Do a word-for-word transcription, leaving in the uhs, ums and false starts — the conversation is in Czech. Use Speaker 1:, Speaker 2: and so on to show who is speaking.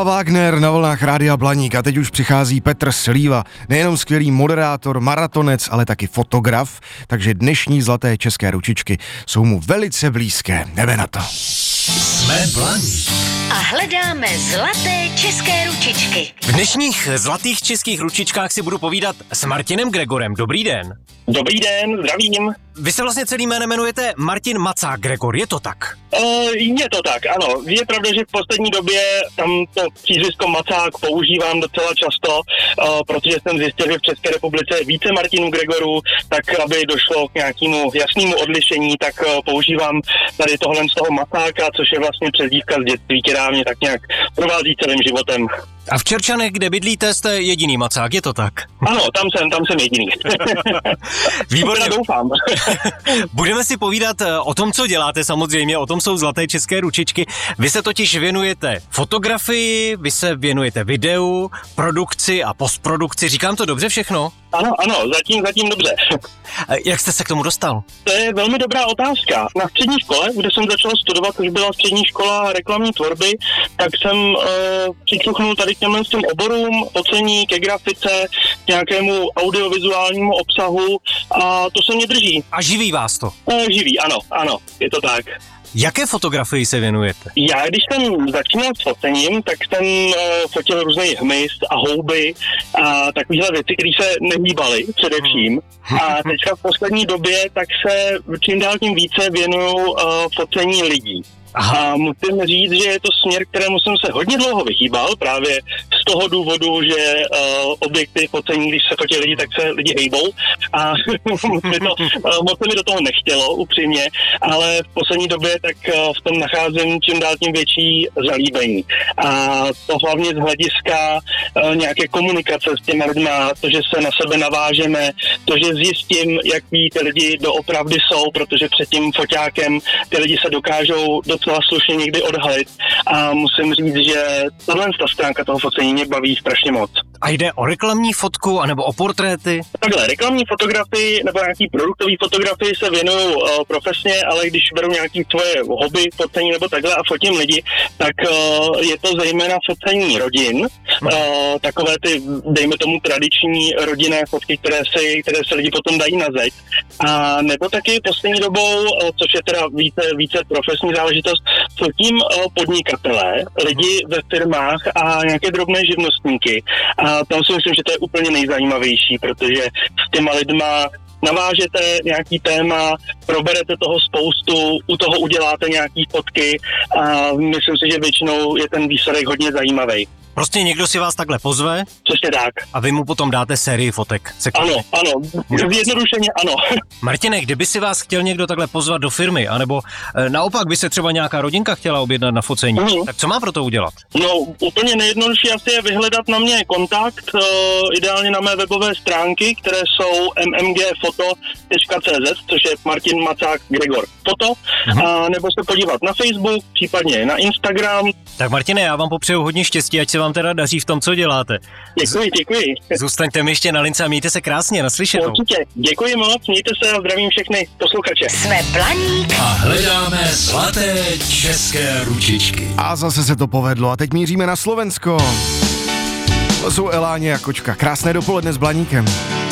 Speaker 1: Eva Wagner na vlnách Rádia Blaník a teď už přichází Petr Slíva, nejenom skvělý moderátor, maratonec, ale taky fotograf, takže dnešní zlaté české ručičky jsou mu velice blízké. Jdeme na to.
Speaker 2: Jsme Blaník.
Speaker 3: A hledáme zlaté české ručičky.
Speaker 2: V dnešních zlatých českých ručičkách si budu povídat s Martinem Gregorem. Dobrý den.
Speaker 4: Dobrý den, zdravím.
Speaker 2: Vy se vlastně celý jménem jmenujete Martin Macák Gregor, je to tak?
Speaker 4: Uh, je to tak, ano. Je pravda, že v poslední době tam to přízvisko Macák používám docela často, uh, protože jsem zjistil, že v České republice je více Martinů Gregorů, tak aby došlo k nějakému jasnému odlišení, tak uh, používám tady tohle z toho Macáka, což je vlastně přezdívka z dětství, která mě tak nějak provází celým životem.
Speaker 2: A v Čerčanech, kde bydlíte, jste jediný Macák, je to tak?
Speaker 4: Ano, tam jsem, tam jsem jediný.
Speaker 2: Výborně.
Speaker 4: Doufám.
Speaker 2: Budeme si povídat o tom, co děláte samozřejmě, o tom jsou zlaté české ručičky. Vy se totiž věnujete fotografii, vy se věnujete videu, produkci a postprodukci. Říkám to dobře všechno?
Speaker 4: Ano, ano, zatím, zatím dobře.
Speaker 2: Jak jste se k tomu dostal?
Speaker 4: To je velmi dobrá otázka. Na střední škole, kde jsem začal studovat, což byla střední škola reklamní tvorby, tak jsem uh, přičuchnul tady k těmhle s těm oborům, ocení ke grafice, k nějakému audiovizuálnímu obsahu a to se mě drží.
Speaker 2: A živí vás to?
Speaker 4: Uh, živí, ano, ano, je to tak.
Speaker 2: Jaké fotografii se věnujete?
Speaker 4: Já, když jsem začínal s focením, tak jsem uh, fotil různý hmyz a houby a takovéhle věci, které se nehýbaly především. A teďka v poslední době tak se čím dál tím více věnuju uh, focení lidí. Aha. A musím říct, že je to směr, kterému jsem se hodně dlouho vyhýbal, právě z toho důvodu, že uh, objekty focení, když se fotí lidi, tak se lidi hejbou a mi to, uh, moc se mi do toho nechtělo, upřímně, ale v poslední době tak uh, v tom nacházím čím dál tím větší zalíbení. A to hlavně z hlediska uh, nějaké komunikace s těmi lidma, to, že se na sebe navážeme, to, že zjistím, jaký ty lidi doopravdy jsou, protože před tím foťákem ty lidi se dokážou do docela slušně někdy odhalit a musím říct, že tahle ta stránka toho focení mě baví strašně moc.
Speaker 2: A jde o reklamní fotku anebo o portréty?
Speaker 4: Takhle, reklamní fotografii nebo nějaký produktový fotografii se věnuju uh, profesně, ale když beru nějaký tvoje hobby, focení nebo takhle a fotím lidi, tak uh, je to zejména focení rodin, uh, takové ty, dejme tomu, tradiční rodinné fotky, které, si, které se lidi potom dají na zeď. A nebo taky poslední dobou, uh, což je teda více, více profesní záležitost, fotím uh, podnikatele, lidi ve firmách a nějaké drobné živnostníky. A tam si myslím, že to je úplně nejzajímavější, protože s těma lidma navážete nějaký téma, proberete toho spoustu, u toho uděláte nějaký fotky a myslím si, že většinou je ten výsledek hodně zajímavý.
Speaker 2: Prostě někdo si vás takhle pozve?
Speaker 4: Přesně tak.
Speaker 2: A vy mu potom dáte sérii fotek.
Speaker 4: Ano, ano, zjednodušeně ano.
Speaker 2: Martine, kdyby si vás chtěl někdo takhle pozvat do firmy, anebo e, naopak by se třeba nějaká rodinka chtěla objednat na focení, mm. tak co má pro to udělat?
Speaker 4: No, úplně nejjednodušší asi je vyhledat na mě kontakt, uh, ideálně na mé webové stránky, které jsou m m g foto tečka c z, což je Martin Macák Gregor Foto, mm. a nebo se podívat na Facebook, případně na Instagram.
Speaker 2: Tak Martine, já vám popřeju hodně štěstí, ať se vám teda daří v tom, co děláte.
Speaker 4: Děkuji, děkuji.
Speaker 2: Zůstaňte mi ještě na lince a mějte se krásně, naslyšenou.
Speaker 4: Určitě, děkuji moc, mějte se a zdravím všechny posluchače.
Speaker 3: Jsme Blaník
Speaker 5: a hledáme zlaté české ručičky.
Speaker 1: A zase se to povedlo a teď míříme na Slovensko. To jsou Eláně a Kočka. Krásné dopoledne s Blaníkem.